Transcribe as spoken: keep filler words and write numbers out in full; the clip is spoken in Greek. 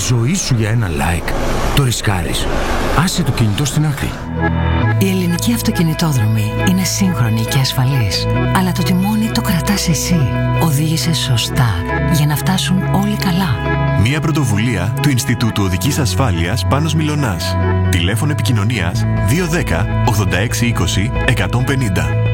ζωή σου για ένα like. Το ρισκάρεις. Άσε το κινητό στην άκρη. Η ελληνική αυτοκινητόδρομη είναι σύγχρονη και ασφαλής. Αλλά το τιμόνι το κρατάς εσύ. Οδήγησε σωστά για να φτάσουν όλοι καλά. Μια πρωτοβουλία του Ινστιτούτου Οδικής Ασφάλειας Πάνος Μιλωνάς. Τηλέφωνο επικοινωνίας δύο ένα μηδέν ογδόντα έξι είκοσι εκατόν πενήντα.